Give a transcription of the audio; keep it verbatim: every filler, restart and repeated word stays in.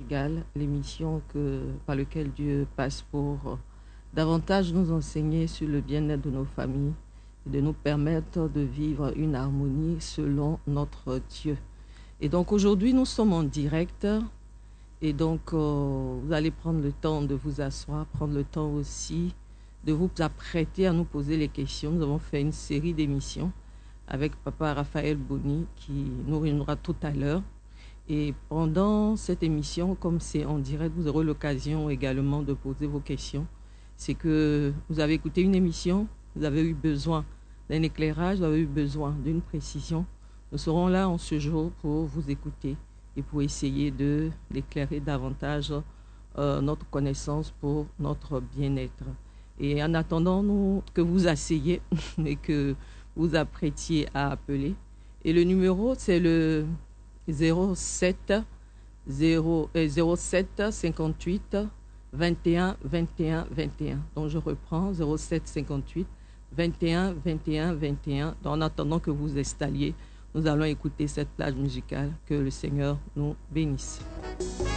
conjugale, l'émission que, par laquelle Dieu passe pour euh, davantage nous enseigner sur le bien-être de nos familles et de nous permettre de vivre une harmonie selon notre Dieu. Et donc aujourd'hui, nous sommes en direct et donc euh, vous allez prendre le temps de vous asseoir, prendre le temps aussi de vous apprêter à nous poser les questions. Nous avons fait une série d'émissions avec Papa Raphaël Boni qui nous réunira tout à l'heure. Et pendant cette émission, comme c'est en direct, vous aurez l'occasion également de poser vos questions. C'est que vous avez écouté une émission, vous avez eu besoin d'un éclairage, vous avez eu besoin d'une précision. Nous serons là en ce jour pour vous écouter et pour essayer de d'éclairer davantage euh, notre connaissance pour notre bien-être. Et en attendant nous, que vous asseyez et que vous apprêtiez à appeler. Et le numéro, c'est le zéro sept cinquante-huit vingt et un vingt et un vingt et un. Donc je reprends zéro sept cinquante-huit vingt et un vingt et un vingt et un. Donc en attendant que vous installiez, nous allons écouter cette plage musicale. Que le Seigneur nous bénisse.